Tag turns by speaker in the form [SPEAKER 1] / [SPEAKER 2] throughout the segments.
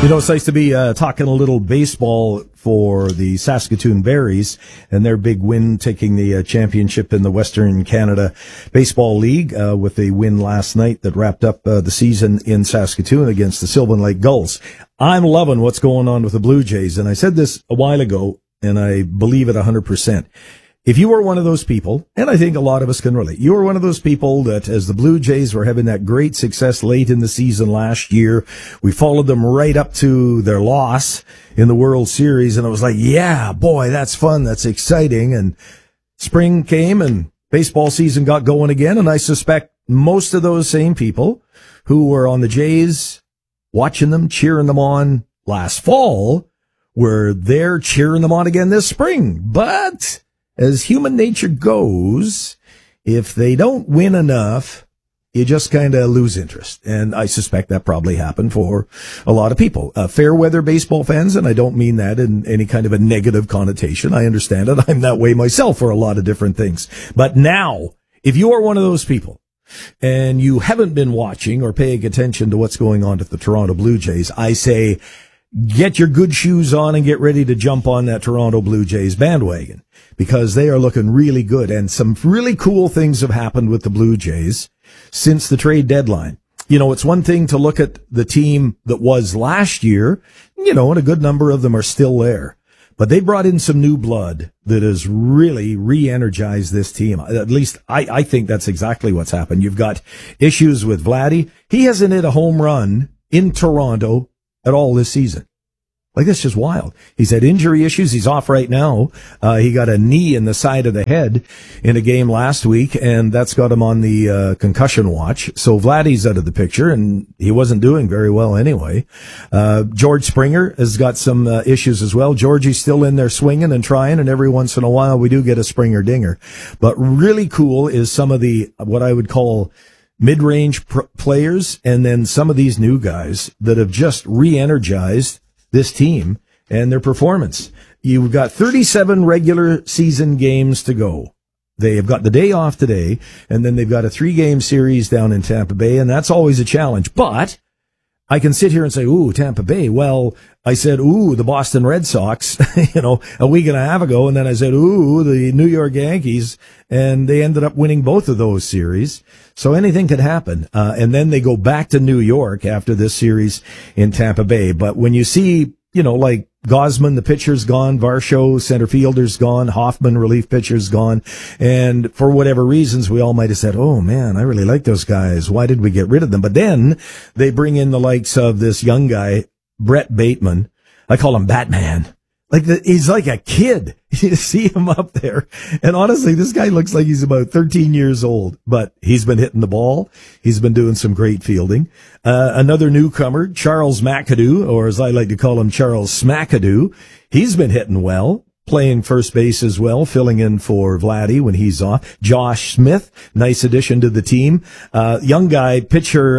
[SPEAKER 1] You know, it's nice to be talking a little baseball for the Saskatoon Berries and their big win, taking the championship in the Western Canada Baseball League with a win last night that wrapped up the season in Saskatoon against the Sylvan Lake Gulls. I'm loving what's going on with the Blue Jays, and I said this a while ago, and I believe it 100%. If you were one of those people, and I think a lot of us can relate, you were one of those people that as the Blue Jays were having that great success late in the season last year, we followed them right up to their loss in the World Series, and it was like, yeah, boy, that's fun, that's exciting, and spring came and baseball season got going again, and I suspect most of those same people who were on the Jays, watching them, cheering them on last fall, were there cheering them on again this spring. But as human nature goes, if they don't win enough, you just kind of lose interest. And I suspect that probably happened for a lot of people. Fair weather baseball fans, and I don't mean that in any kind of a negative connotation. I understand it. I'm that way myself for a lot of different things. But now, if you are one of those people, and you haven't been watching or paying attention to what's going on at the Toronto Blue Jays, I say, get your good shoes on and get ready to jump on that Toronto Blue Jays bandwagon, because they are looking really good, and some really cool things have happened with the Blue Jays since the trade deadline. You know, it's one thing to look at the team that was last year, you know, and a good number of them are still there. But they brought in some new blood that has really re-energized this team. At least I think that's exactly what's happened. You've got issues with Vladdy. He hasn't hit a home run in Toronto at all this season. Like, that's just wild. He's had injury issues. He's off right now. He got a knee in the side of the head in a game last week, and that's got him on the concussion watch. So Vladdy's out of the picture, and he wasn't doing very well anyway. George Springer has got some issues as well. Georgie's still in there swinging and trying, and every once in a while we do get a Springer dinger. But really cool is some of the, what I would call mid-range players, and then some of these new guys that have just re-energized this team and their performance. You've got 37 regular season games to go. They have got the day off today, and then they've got a 3-game series down in Tampa Bay, and that's always a challenge. But I can sit here and say, ooh, Tampa Bay. Well, I said, ooh, the Boston Red Sox, you know, a week and a half ago, and then I said, ooh, the New York Yankees, and they ended up winning both of those series. So anything could happen. And then they go back to New York after this series in Tampa Bay. But when you see, you know, like Gausman, the pitcher's gone, Varsho, center fielder's gone, Hoffman, relief pitcher's gone, and for whatever reasons, we all might have said, oh man, I really like those guys. Why did we get rid of them? But then they bring in the likes of this young guy, Brett Bateman. I call him Batman. He's like a kid. You see him up there. And honestly, this guy looks like he's about 13 years old, but he's been hitting the ball. He's been doing some great fielding. Another newcomer, Charles McAdoo, or as I like to call him, Charles Smackadoo. He's been hitting well, playing first base as well, filling in for Vladdy when he's off. Josh Smith, nice addition to the team. Young guy, pitcher,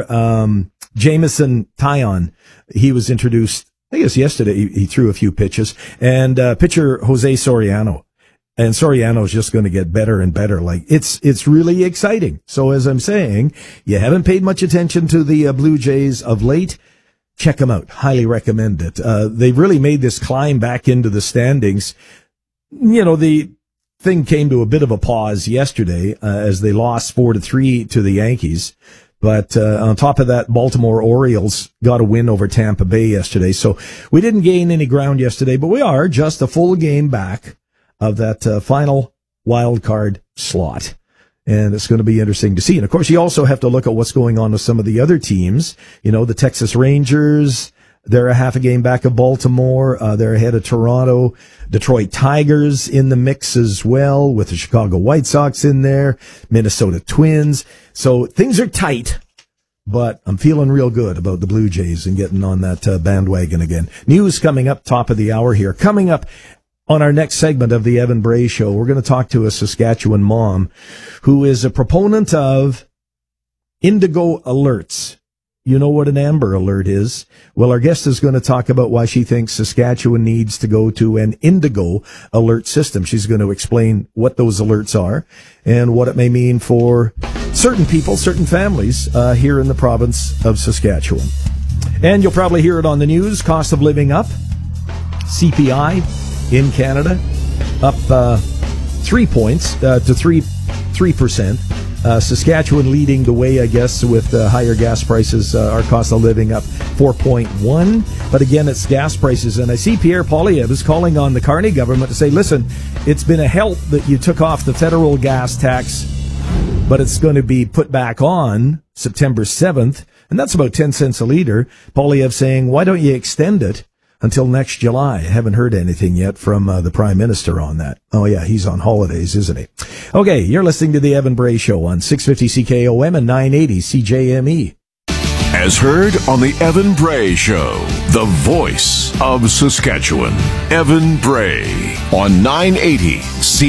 [SPEAKER 1] Jameson Taillon. He was introduced, I guess yesterday. He threw a few pitches, and pitcher Jose Soriano, and Soriano's just going to get better and better. Like, it's really exciting. So as I'm saying, you haven't paid much attention to the Blue Jays of late. Check them out. Highly recommend it. They've really made this climb back into the standings. You know, the thing came to a bit of a pause yesterday as they lost 4-3 to the Yankees. But on top of that, Baltimore Orioles got a win over Tampa Bay yesterday. So we didn't gain any ground yesterday, but we are just a full game back of that final wild card slot. And it's going to be interesting to see. And, of course, you also have to look at what's going on with some of the other teams. You know, the Texas Rangers, they're a half a game back of Baltimore. They're ahead of Toronto. Detroit Tigers in the mix as well, with the Chicago White Sox in there, Minnesota Twins. So things are tight, but I'm feeling real good about the Blue Jays and getting on that bandwagon again. News coming up, top of the hour here. Coming up on our next segment of the Evan Bray Show, we're going to talk to a Saskatchewan mom who is a proponent of indigo alerts. You know what an Amber Alert is? Well, our guest is going to talk about why she thinks Saskatchewan needs to go to an indigo alert system. She's going to explain what those alerts are and what it may mean for certain people, certain families here in the province of Saskatchewan. And you'll probably hear it on the news. Cost of living up. CPI in Canada up 3 points to 3%. Saskatchewan leading the way, I guess, with higher gas prices. Our cost of living up 4.1. But again, it's gas prices. And I see Pierre Poilievre is calling on the Carney government to say, listen, it's been a help that you took off the federal gas tax, but it's going to be put back on September 7th. And that's about 10 cents a litre. Poilievre saying, why don't you extend it until next July? I haven't heard anything yet from the Prime Minister on that. Oh, yeah, he's on holidays, isn't he? Okay, you're listening to the Evan Bray Show on 650 CKOM and 980 CJME.
[SPEAKER 2] As heard on the Evan Bray Show, the voice of Saskatchewan, Evan Bray on 980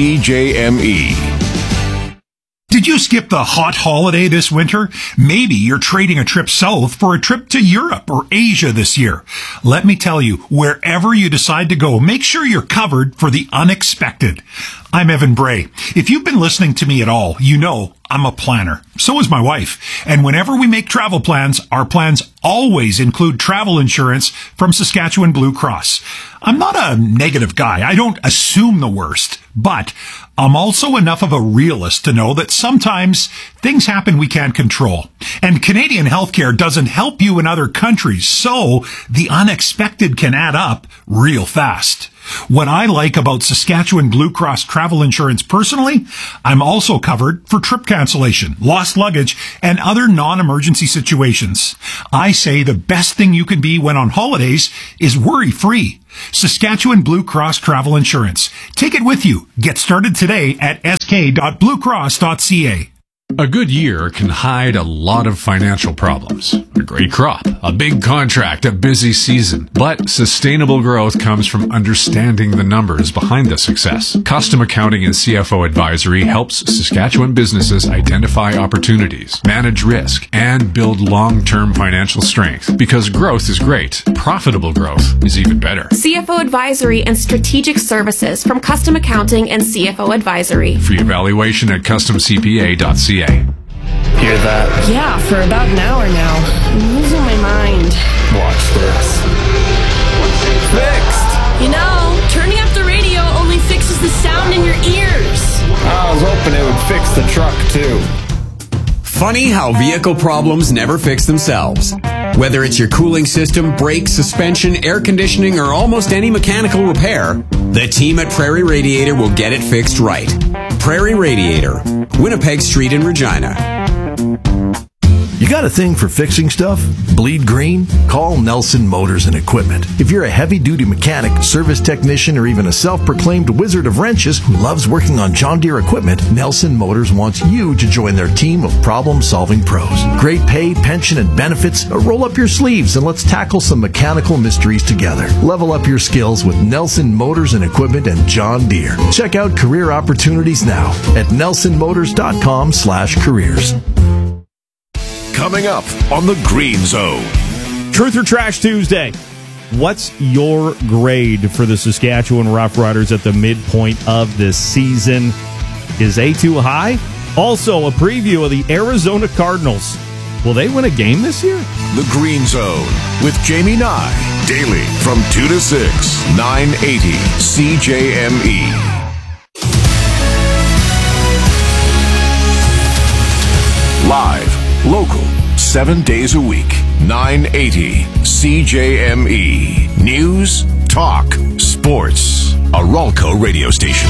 [SPEAKER 2] CJME.
[SPEAKER 3] Did you skip the hot holiday this winter? Maybe you're trading a trip south for a trip to Europe or Asia this year. Let me tell you, wherever you decide to go, make sure you're covered for the unexpected. I'm Evan Bray. If you've been listening to me at all, you know I'm a planner. So is my wife. And whenever we make travel plans, our plans always include travel insurance from Saskatchewan Blue Cross. I'm not a negative guy. I don't assume the worst. But I'm also enough of a realist to know that sometimes things happen we can't control. And Canadian healthcare doesn't help you in other countries. So the unexpected can add up real fast. What I like about Saskatchewan Blue Cross travel insurance personally, I'm also covered for trip cancellation, lost luggage, and other non-emergency situations. I say the best thing you can be when on holidays is worry-free. Saskatchewan Blue Cross Travel Insurance. Take it with you. Get started today at sk.bluecross.ca.
[SPEAKER 4] A good year can hide a lot of financial problems. A great crop, a big contract, a busy season. But sustainable growth comes from understanding the numbers behind the success. Custom Accounting and CFO Advisory helps Saskatchewan businesses identify opportunities, manage risk, and build long-term financial strength. Because growth is great, profitable growth is even better.
[SPEAKER 5] CFO Advisory and Strategic Services from Custom Accounting and CFO Advisory.
[SPEAKER 4] Free evaluation at customcpa.ca.
[SPEAKER 6] Hear that?
[SPEAKER 7] Yeah, for about an hour now. I'm losing my mind.
[SPEAKER 6] Watch this. Fixed!
[SPEAKER 7] You know, turning up the radio only fixes the sound in your ears.
[SPEAKER 6] I was hoping it would fix the truck, too.
[SPEAKER 8] Funny how vehicle problems never fix themselves. Whether it's your cooling system, brakes, suspension, air conditioning, or almost any mechanical repair, the team at Prairie Radiator will get it fixed right. Prairie Radiator, Winnipeg Street in Regina.
[SPEAKER 9] You got a thing for fixing stuff? Bleed green? Call Nelson Motors and Equipment. If you're a heavy-duty mechanic, service technician, or even a self-proclaimed wizard of wrenches who loves working on John Deere equipment, Nelson Motors wants you to join their team of problem-solving pros. Great pay, pension, and benefits? Roll up your sleeves and let's tackle some mechanical mysteries together. Level up your skills with Nelson Motors and Equipment and John Deere. Check out career opportunities now at nelsonmotors.com/careers.
[SPEAKER 2] Coming up on the Green Zone.
[SPEAKER 10] Truth or Trash Tuesday. What's your grade for the Saskatchewan Roughriders at the midpoint of this season? Is A too high? Also, a preview of the Arizona Cardinals. Will they win a game this year?
[SPEAKER 2] The Green Zone with Jamie Nye. Daily from 2 to 6, 980 CJME. Live, local, 7 days a week, 980 CJME. News, talk, sports. A Ralco radio station.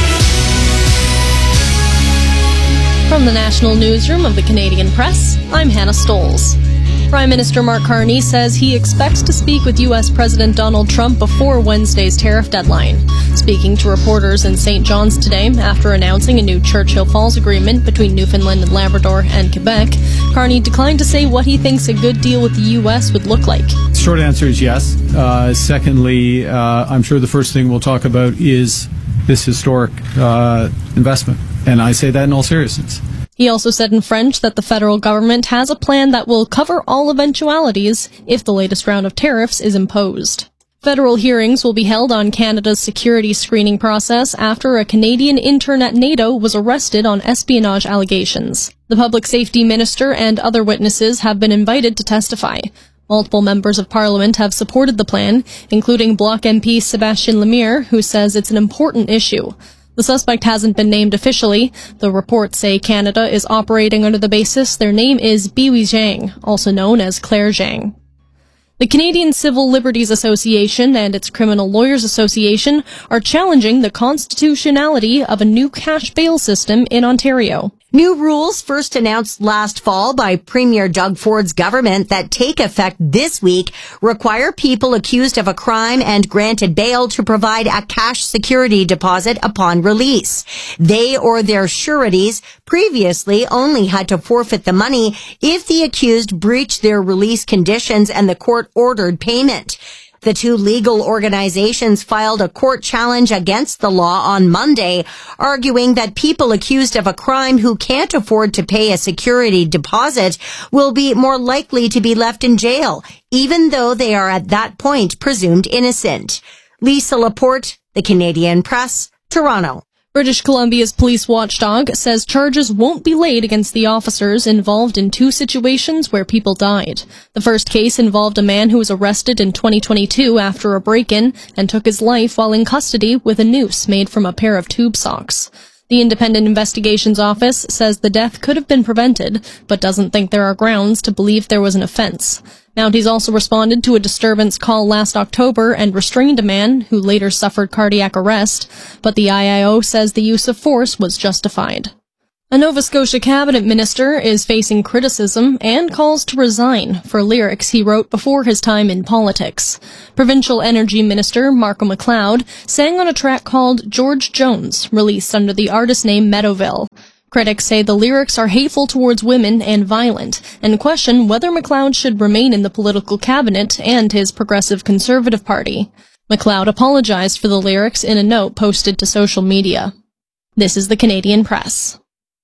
[SPEAKER 11] From the National Newsroom of the Canadian Press, I'm Hannah Stoles. Prime Minister Mark Carney says he expects to speak with U.S. President Donald Trump before Wednesday's tariff deadline. Speaking to reporters in St. John's today after announcing a new Churchill Falls agreement between Newfoundland and Labrador and Quebec, Carney declined to say what he thinks a good deal with the U.S. would look like.
[SPEAKER 12] Short answer is yes. Secondly, I'm sure the first thing we'll talk about is this historic investment. And I say that in all seriousness.
[SPEAKER 11] He also said in French that the federal government has a plan that will cover all eventualities if the latest round of tariffs is imposed. Federal hearings will be held on Canada's security screening process after a Canadian intern at NATO was arrested on espionage allegations. The public safety minister and other witnesses have been invited to testify. Multiple members of Parliament have supported the plan, including Bloc MP Sébastien Lemire, who says it's an important issue. The suspect hasn't been named officially. The reports say Canada is operating under the basis their name is Biwi Zhang, also known as Claire Zhang. The Canadian Civil Liberties Association and its Criminal Lawyers Association are challenging the constitutionality of a new cash bail system in Ontario.
[SPEAKER 13] New rules first announced last fall by Premier Doug Ford's government that take effect this week require people accused of a crime and granted bail to provide a cash security deposit upon release. They or their sureties previously only had to forfeit the money if the accused breached their release conditions and the court ordered payment. The two legal organizations filed a court challenge against the law on Monday, arguing that people accused of a crime who can't afford to pay a security deposit will be more likely to be left in jail, even though they are at that point presumed innocent. Lisa Laporte, The Canadian Press, Toronto.
[SPEAKER 11] British Columbia's police watchdog says charges won't be laid against the officers involved in two situations where people died. The first case involved a man who was arrested in 2022 after a break-in and took his life while in custody with a noose made from a pair of tube socks. The Independent Investigations Office says the death could have been prevented, but doesn't think there are grounds to believe there was an offense. Mounties also responded to a disturbance call last October and restrained a man who later suffered cardiac arrest, but the IIO says the use of force was justified. A Nova Scotia cabinet minister is facing criticism and calls to resign for lyrics he wrote before his time in politics. Provincial Energy Minister Marco McLeod sang on a track called George Jones, released under the artist name Meadowville. Critics say the lyrics are hateful towards women and violent, and question whether McLeod should remain in the political cabinet and his Progressive Conservative Party. McLeod apologized for the lyrics in a note posted to social media. This is the Canadian Press.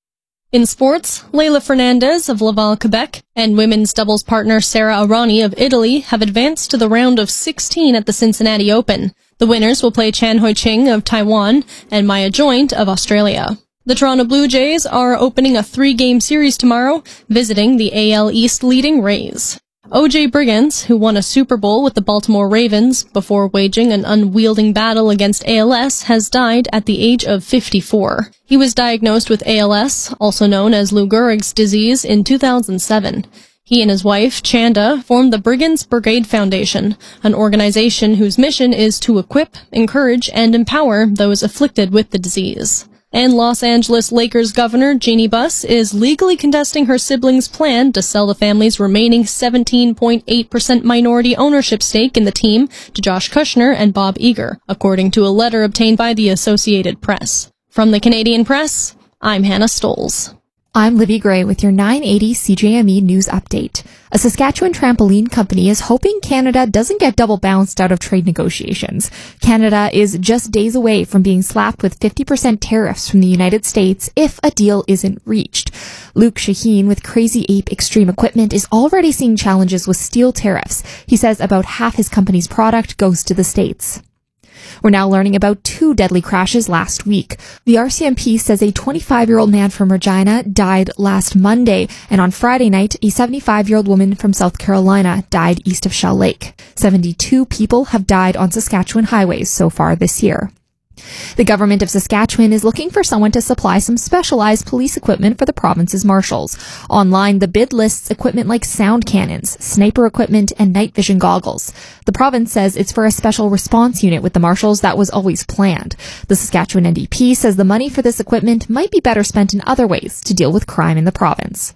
[SPEAKER 11] In sports, Leila Fernandez of Laval, Quebec, and women's doubles partner Sara Errani of Italy have advanced to the round of 16 at the Cincinnati Open. The winners will play Chan Hoi-ching of Taiwan and Maya Joint of Australia. The Toronto Blue Jays are opening a 3-game series tomorrow, visiting the AL East leading Rays. O.J. Brigance, who won a Super Bowl with the Baltimore Ravens before waging an unwielding battle against ALS, has died at the age of 54. He was diagnosed with ALS, also known as Lou Gehrig's disease, in 2007. He and his wife, Chanda, formed the Brigance Brigade Foundation, an organization whose mission is to equip, encourage, and empower those afflicted with the disease. And Los Angeles Lakers Governor Jeannie Buss is legally contesting her siblings' plan to sell the family's remaining 17.8% minority ownership stake in the team to Josh Kushner and Bob Iger, according to a letter obtained by the Associated Press. From the Canadian Press, I'm Hannah Stoles.
[SPEAKER 14] I'm Libby Gray with your 980 CJME News Update. A Saskatchewan trampoline company is hoping Canada doesn't get double bounced out of trade negotiations. Canada is just days away from being slapped with 50% tariffs from the United States if a deal isn't reached. Luke Shaheen with Crazy Ape Extreme Equipment is already seeing challenges with steel tariffs. He says about half his company's product goes to the States. We're now learning about 2 deadly crashes last week. The RCMP says a 25-year-old man from Regina died last Monday, and on Friday night, a 75-year-old woman from South Carolina died east of Shell Lake. 72 people have died on Saskatchewan highways so far this year. The government of Saskatchewan is looking for someone to supply some specialized police equipment for the province's marshals. Online, the bid lists equipment like sound cannons, sniper equipment, and night vision goggles. The province says it's for a special response unit with the marshals that was always planned. The Saskatchewan NDP says the money for this equipment might be better spent in other ways to deal with crime in the province.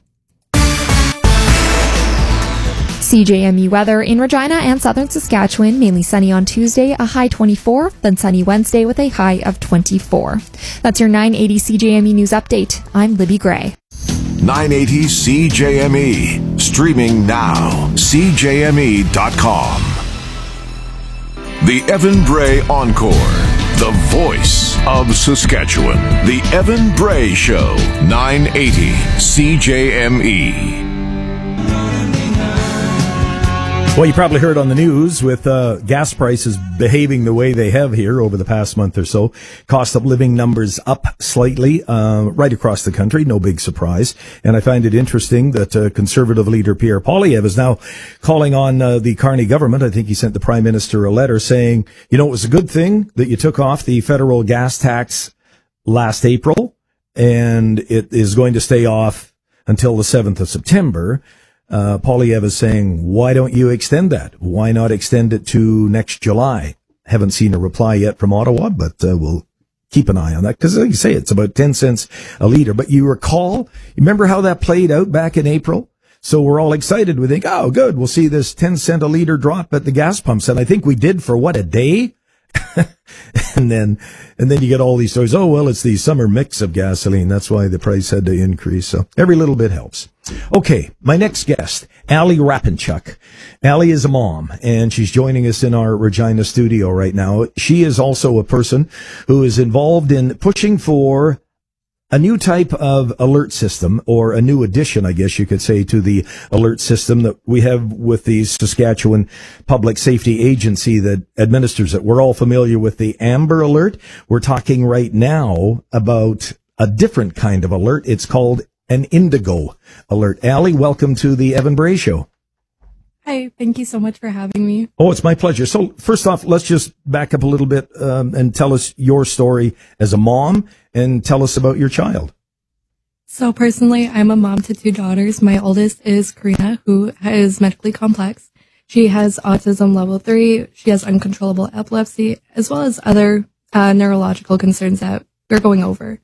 [SPEAKER 14] CJME weather in Regina and southern Saskatchewan, mainly sunny on Tuesday, a high 24, then sunny Wednesday with a high of 24. That's your 980 CJME News Update. I'm Libby Gray.
[SPEAKER 2] 980 CJME. Streaming now. CJME.com. The Evan Bray Encore. The voice of Saskatchewan. The Evan Bray Show. 980 CJME.
[SPEAKER 1] Well, you probably heard on the news with gas prices behaving the way they have here over the past month or so. Cost of living numbers up slightly right across the country. No big surprise. And I find it interesting that Conservative leader Pierre Poilievre is now calling on the Carney government. I think he sent the Prime Minister a letter saying, it was a good thing that you took off the federal gas tax last April, and it is going to stay off until the 7th of September. Poilievre is saying, why don't you extend that? Why not extend it to next July? Haven't seen a reply yet from Ottawa, but we'll keep an eye on that because, like you say, it's about 10 cents a litre. But you remember how that played out back in April? So we're all excited. We think, oh, good, we'll see this 10 cent a litre drop at the gas pumps. And I think we did for a day? And then you get all these stories. Oh, well, it's the summer mix of gasoline. That's why the price had to increase. So every little bit helps. Okay. My next guest, Ali Rapinchuk. Ali is a mom and she's joining us in our Regina studio right now. She is also a person who is involved in pushing for a new type of alert system, or a new addition, I guess you could say, to the alert system that we have with the Saskatchewan Public Safety Agency that administers it. We're all familiar with the Amber Alert. We're talking right now about a different kind of alert. It's called an Indigo Alert. Ali, welcome to the Evan Bray Show.
[SPEAKER 15] Hi, thank you so much for having me.
[SPEAKER 1] Oh, it's my pleasure. So first off, let's just back up a little bit and tell us your story as a mom and tell us about your child.
[SPEAKER 15] So personally, I'm a mom to 2 daughters. My oldest is Karina, who is medically complex. She has autism level 3. She has uncontrollable epilepsy, as well as other neurological concerns that we're going over.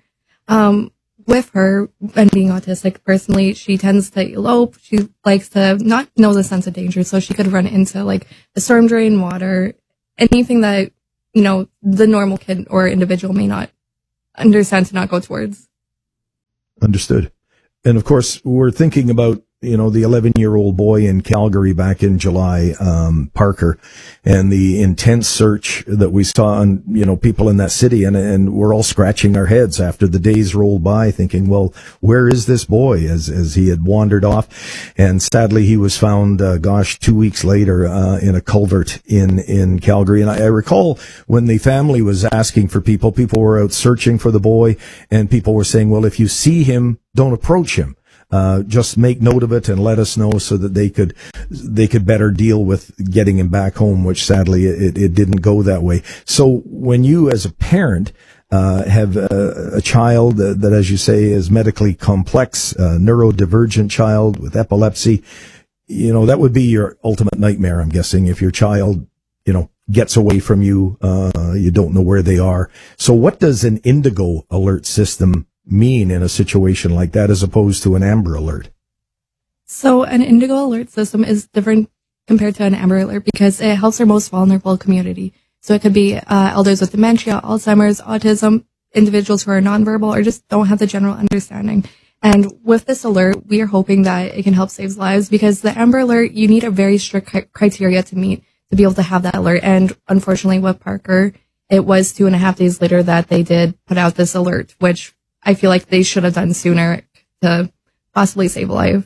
[SPEAKER 15] With her and being autistic, personally, she tends to elope. She likes to not know the sense of danger, so she could run into like a storm drain, water, anything that, the normal kid or individual may not understand to not go towards.
[SPEAKER 1] Understood. And of course, we're thinking about, the 11-year-old boy in Calgary back in July, Parker, and the intense search that we saw on, people in that city. And we're all scratching our heads after the days rolled by thinking, well, where is this boy as he had wandered off? And sadly, he was found, 2 weeks later, in a culvert in Calgary. And I recall when the family was asking for people were out searching for the boy, and people were saying, well, if you see him, don't approach him. Just make note of it and let us know so that they could better deal with getting him back home, which sadly it didn't go that way. So when you as a parent, have a child that, as you say, is medically complex, neurodivergent child with epilepsy, that would be your ultimate nightmare, I'm guessing, if your child, gets away from you, you don't know where they are. So what does an Indigo alert system mean in a situation like that as opposed to an Amber Alert?
[SPEAKER 15] So an Indigo Alert system is different compared to an Amber Alert because it helps our most vulnerable community. So it could be elders with dementia, Alzheimer's, autism, individuals who are nonverbal or just don't have the general understanding. And with this alert, we are hoping that it can help save lives because the Amber Alert, you need a very strict criteria to meet to be able to have that alert. And unfortunately with Parker, it was 2.5 days later that they did put out this alert, which I feel like they should have done sooner to possibly save a life.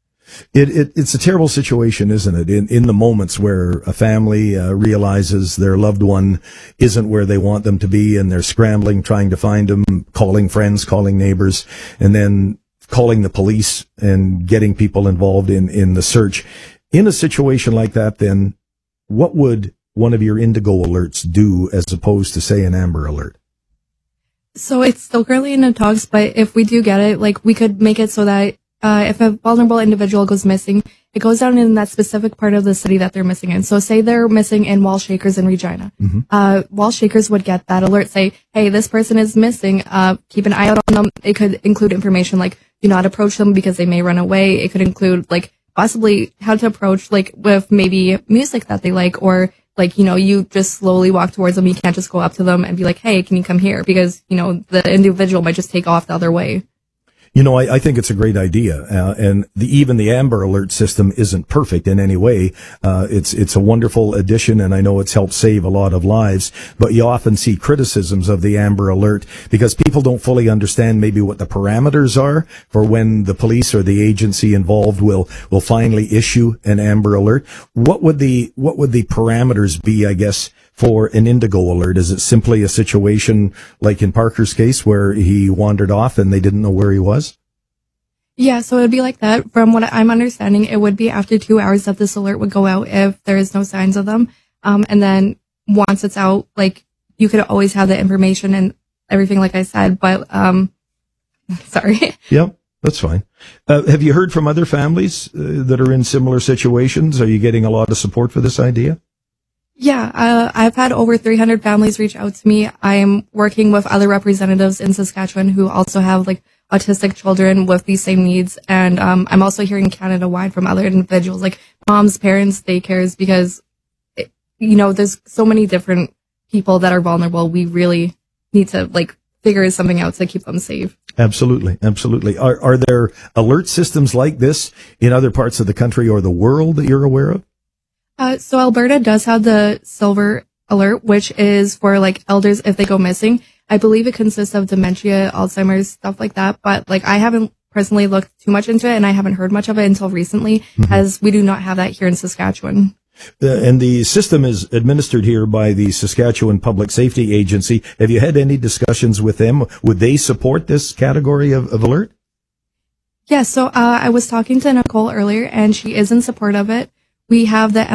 [SPEAKER 1] It's a terrible situation, isn't it? In the moments where a family realizes their loved one isn't where they want them to be, and they're scrambling, trying to find them, calling friends, calling neighbors, and then calling the police and getting people involved in the search. In a situation like that, then what would one of your Indigo alerts do as opposed to, say, an Amber Alert?
[SPEAKER 15] So it's still currently in the talks, but if we do get it, we could make it so that if a vulnerable individual goes missing, it goes down in that specific part of the city that they're missing in. So say they're missing in Wall Shakers in Regina. Mm-hmm. Wall Shakers would get that alert, say, hey, this person is missing. Keep an eye out on them. It could include information like do not approach them because they may run away. It could include possibly how to approach with maybe music that they like, or you just slowly walk towards them. You can't just go up to them and be like, hey, can you come here? Because, the individual might just take off the other way.
[SPEAKER 1] You know, I think it's a great idea, and even the Amber Alert system isn't perfect in any way. It's a wonderful addition, and I know it's helped save a lot of lives. But you often see criticisms of the Amber Alert because people don't fully understand maybe what the parameters are for when the police or the agency involved will finally issue an Amber Alert. What would the parameters be, I guess, for an Indigo Alert? Is it simply a situation like in Parker's case where he wandered off and they didn't know where he was?
[SPEAKER 15] Yeah, so it would be like that. From what I'm understanding, it would be after 2 hours that this alert would go out if there is no signs of them. And then once it's out, like, you could always have the information and everything, like I said, but, sorry.
[SPEAKER 1] Yep, that's fine. Have you heard from other families that are in similar situations? Are you getting a lot of support for this idea?
[SPEAKER 15] Yeah, I've had over 300 families reach out to me. I am working with other representatives in Saskatchewan who also have like autistic children with these same needs. And I'm also hearing Canada-wide from other individuals like moms, parents, daycares, because, there's so many different people that are vulnerable. We really need to like figure something out to keep them safe.
[SPEAKER 1] Absolutely. Absolutely. Are there alert systems like this in other parts of the country or the world that you're aware of?
[SPEAKER 15] So Alberta does have the Silver Alert, which is for like elders if they go missing. I believe it consists of dementia, Alzheimer's, stuff like that. But like I haven't personally looked too much into it, and I haven't heard much of it until recently, as we do not have that here in Saskatchewan.
[SPEAKER 1] And the system is administered here by the Saskatchewan Public Safety Agency. Have you had any discussions with them? Would they support this category of alert?
[SPEAKER 15] Yeah, so I was talking to Nicole earlier, and she is in support of it. We have the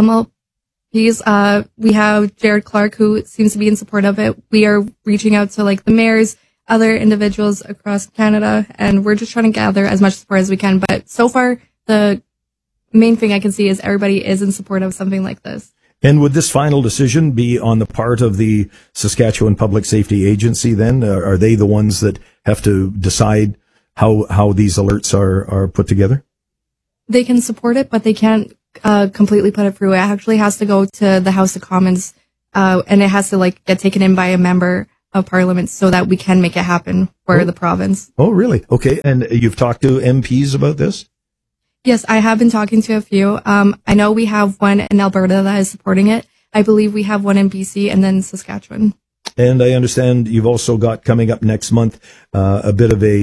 [SPEAKER 15] MLPs. We have Jared Clark, who seems to be in support of it. We are reaching out to like the mayors, other individuals across Canada, and we're just trying to gather as much support as we can. But so far, the main thing I can see is everybody is in support of something like this.
[SPEAKER 1] And would this final decision be on the part of the Saskatchewan Public Safety Agency then? Are they the ones that have to decide how these alerts are put together?
[SPEAKER 15] They can support it, but they can't completely put it through. It actually has to go to the House of Commons, and it has to like get taken in by a member of Parliament so that we can make it happen for the province.
[SPEAKER 1] Oh, really? Okay. And you've talked to MPs about this?
[SPEAKER 15] Yes, I have been talking to a few. I know we have one in Alberta that is supporting it. I believe we have one in BC and then Saskatchewan.
[SPEAKER 1] And I understand you've also got coming up next month a bit of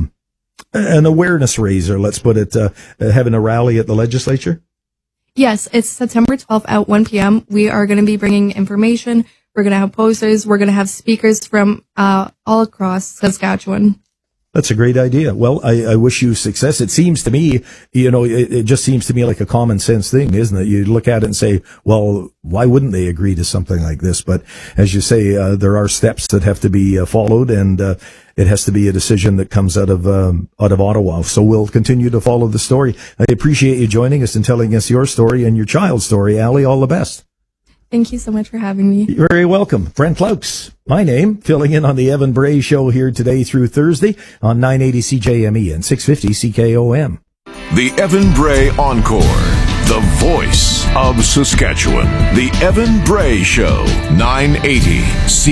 [SPEAKER 1] an awareness raiser, let's put it, having a rally at the legislature?
[SPEAKER 15] Yes, it's September 12th at 1 p.m. We are going to be bringing information. We're going to have posters. We're going to have speakers from all across Saskatchewan.
[SPEAKER 1] That's a great idea. Well, I wish you success. It seems to me, it just seems to me like a common sense thing, isn't it? You look at it and say, well, why wouldn't they agree to something like this? But as you say, there are steps that have to be followed, and it has to be a decision that comes out of Ottawa. So we'll continue to follow the story. I appreciate you joining us and telling us your story and your child's story. Allie, all the best.
[SPEAKER 15] Thank you so much for having me.
[SPEAKER 1] You're very welcome. Brent Laux, my name, filling in on the Evan Bray Show here today through Thursday on 980 CJME and 650 CKOM.
[SPEAKER 2] The Evan Bray Encore, the voice of Saskatchewan. The Evan Bray Show, 980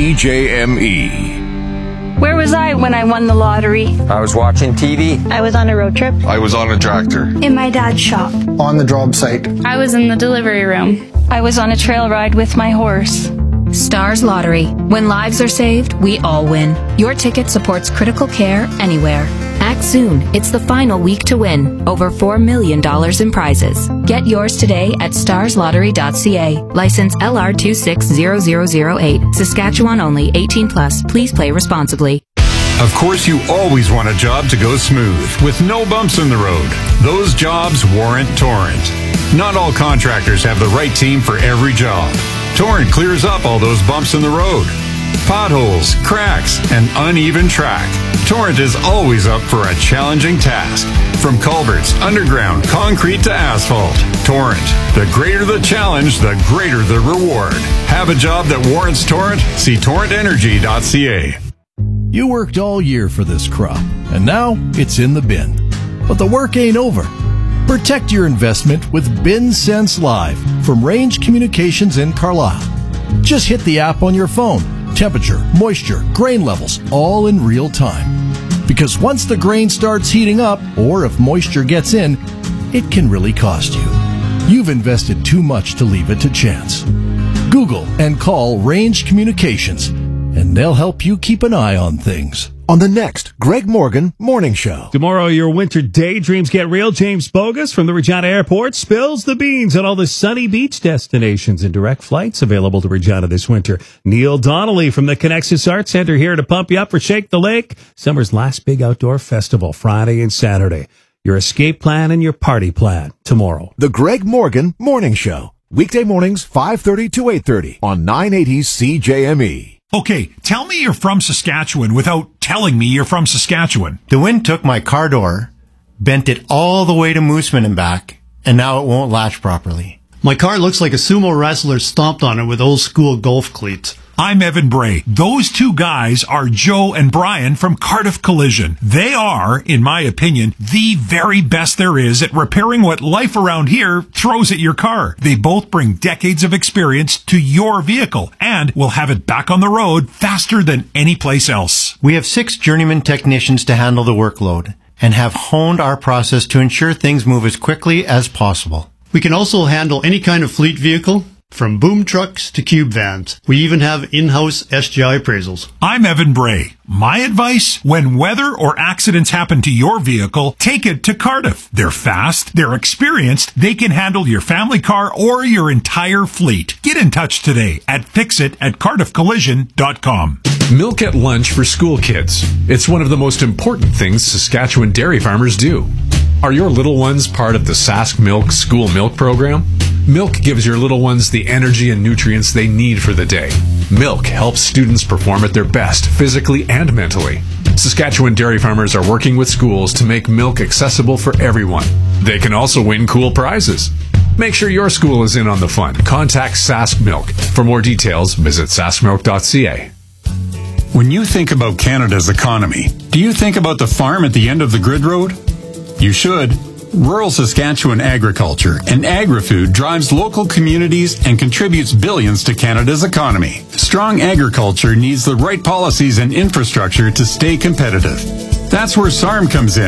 [SPEAKER 2] CJME.
[SPEAKER 16] Where was I when I won the lottery?
[SPEAKER 17] I was watching TV.
[SPEAKER 16] I was on a road trip.
[SPEAKER 17] I was on a tractor.
[SPEAKER 16] In my dad's shop.
[SPEAKER 17] On the job site.
[SPEAKER 7] I was in the delivery room.
[SPEAKER 16] I was on a trail ride with my horse.
[SPEAKER 18] Stars Lottery. When lives are saved, we all win. Your ticket supports critical care anywhere. Act soon. It's the final week to win. Over $4 million in prizes. Get yours today at starslottery.ca. License LR260008. Saskatchewan only. 18+. Please play responsibly.
[SPEAKER 3] Of course, you always want a job to go smooth, with no bumps in the road. Those jobs warrant Torrent. Not all contractors have the right team for every job. Torrent clears up all those bumps in the road. Potholes, cracks, and uneven track. Torrent is always up for a challenging task. From culverts, underground, concrete to asphalt. Torrent. The greater the challenge, the greater the reward. Have a job that warrants Torrent? See torrentenergy.ca.
[SPEAKER 9] You worked all year for this crop, and now it's in the bin. But the work ain't over. Protect your investment with BinSense Live from Range Communications in Carlisle. Just hit the app on your phone. Temperature, moisture, grain levels, all in real time. Because once the grain starts heating up, or if moisture gets in, it can really cost you. You've invested too much to leave it to chance. Google and call Range Communications, and they'll help you keep an eye on things.
[SPEAKER 19] On the next Greg Morgan Morning Show.
[SPEAKER 10] Tomorrow, your winter daydreams get real. James Bogus from the Regina Airport spills the beans on all the sunny beach destinations and direct flights available to Regina this winter. Neil Donnelly from the Connexus Arts Center here to pump you up for Shake the Lake, summer's last big outdoor festival, Friday and Saturday. Your escape plan and your party plan tomorrow.
[SPEAKER 19] The Greg Morgan Morning Show. Weekday mornings, 5:30 to 8:30 on 980 CJME.
[SPEAKER 3] Okay, tell me you're from Saskatchewan without telling me you're from Saskatchewan.
[SPEAKER 20] The wind took my car door, bent it all the way to Mooseman and back, and now it won't latch properly.
[SPEAKER 21] My car looks like a sumo wrestler stomped on it with old school golf cleats.
[SPEAKER 3] I'm Evan Bray. Those two guys are Joe and Brian from Cardiff Collision. They are, in my opinion, the very best there is at repairing what life around here throws at your car. They both bring decades of experience to your vehicle and will have it back on the road faster than any place else.
[SPEAKER 20] We have 6 journeyman technicians to handle the workload and have honed our process to ensure things move as quickly as possible.
[SPEAKER 21] We can also handle any kind of fleet vehicle, from boom trucks to cube vans. We even have in-house SGI appraisals.
[SPEAKER 3] I'm Evan Bray. My advice, when weather or accidents happen to your vehicle, take it to Cardiff. They're fast, they're experienced, they can handle your family car or your entire fleet. Get in touch today at fixit@cardiffcollision.com.
[SPEAKER 4] Milk at lunch for school kids. It's one of the most important things Saskatchewan dairy farmers do. Are your little ones part of the Sask Milk School Milk Program? Milk gives your little ones the energy and nutrients they need for the day. Milk helps students perform at their best, physically and mentally. Saskatchewan dairy farmers are working with schools to make milk accessible for everyone. They can also win cool prizes. Make sure your school is in on the fun. Contact Sask Milk. For more details, visit saskmilk.ca.
[SPEAKER 22] When you think about Canada's economy, do you think about the farm at the end of the grid road? You should. Rural Saskatchewan agriculture and agri-food drives local communities and contributes billions to Canada's economy. Strong agriculture needs the right policies and infrastructure to stay competitive. That's where SARM comes in.